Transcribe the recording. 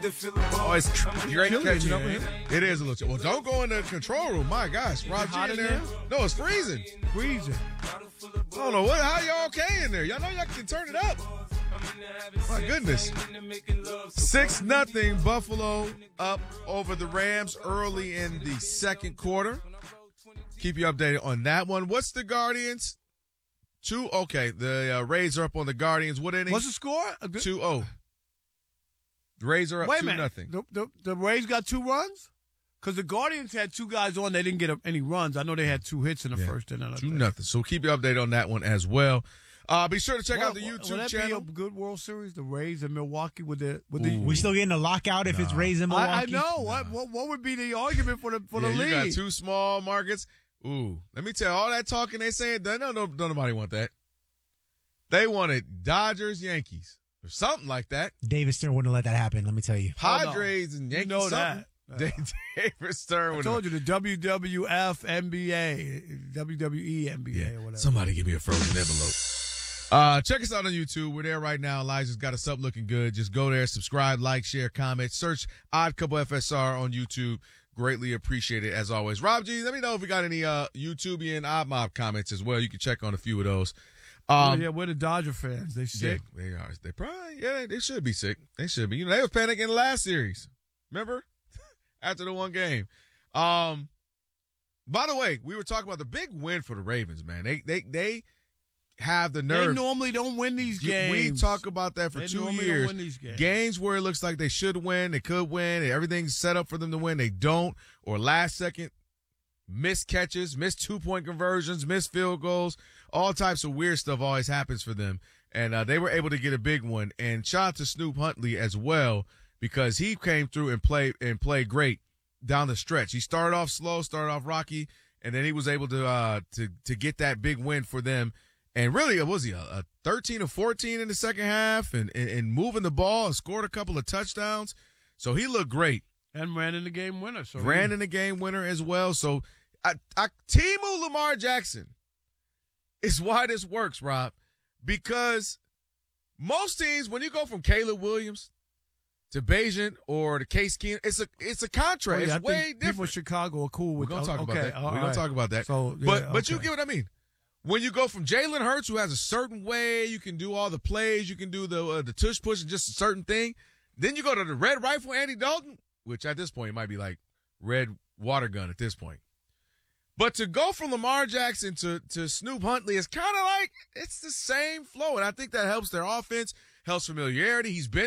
Oh, it's great catching up here, with him. It is a little chill. Well, don't go in the control room. My gosh, Rob G hot in in there. there? No, it's freezing. Freezing. I don't know how y'all okay in there. Y'all know y'all can turn it up. My goodness. 6-0 Buffalo up over the Rams early in the second quarter. Keep you updated on that one. What's the Guardians? 2. Okay, the Rays are up on the Guardians. What inning? What's the score? 2-0. The Rays are up 2-0. The Rays got 2 runs? Because the Guardians had 2 guys on. They didn't get any runs. I know they had 2 hits in the first inning. 2-0. So keep you updated on that one as well. Be sure to check out the YouTube will that channel. Be a good World Series, the Rays and Milwaukee with the. We still getting a lockout if it's Rays in Milwaukee. I know. What would be the argument for the league? You got 2 small markets. Ooh, let me tell you, all that talking they saying, don't nobody want that. They wanted Dodgers, Yankees, or something like that. David Stern wouldn't let that happen. Let me tell you. Padres and Yankees. You know something. that. David Stern. I told you the WWF NBA, WWE NBA, or whatever. Somebody give me a frozen envelope. Check us out on YouTube. We're there right now. Elijah's got us up looking good. Just go there, subscribe, like, share, comment. Search Odd Couple FSR on YouTube. Greatly appreciate it, as always. Rob G, let me know if we got any YouTubian Odd Mob comments as well. You can check on a few of those. We're the Dodger fans. They sick. Yeah, they are. They probably, they should be sick. They should be. They was panicking in the last series. Remember? After the one game. By the way, we were talking about the big win for the Ravens, man. They have the nerve. They normally don't win these games. We talk about that for 2 years. Don't win these games where it looks like they should win, they could win, and everything's set up for them to win. They don't, or last second missed catches, missed 2-point conversions, missed field goals. All types of weird stuff always happens for them. And they were able to get a big one. And shout out to Snoop Huntley as well, because he came through and played great down the stretch. He started off slow, started off rocky, and then he was able to get that big win for them. And really, it was a 13 or 14 in the second half, and moving the ball and scored a couple of touchdowns. So he looked great. And ran in the game winner. Ran in the game winner as well. So Timu Lamar Jackson is why this works, Rob, because most teams, when you go from Caleb Williams to Bayesian or to Case Keenum, it's a contract. It's way different. People in Chicago are cool with. We're gonna talk about that. We're gonna talk about that. So, but you get what I mean. When you go from Jalen Hurts, who has a certain way, you can do all the plays, you can do the tush push and just a certain thing. Then you go to the red rifle Andy Dalton, which at this point it might be like red water gun at this point. But to go from Lamar Jackson to Snoop Huntley is kind of like it's the same flow, and I think that helps their offense, helps familiarity. He's been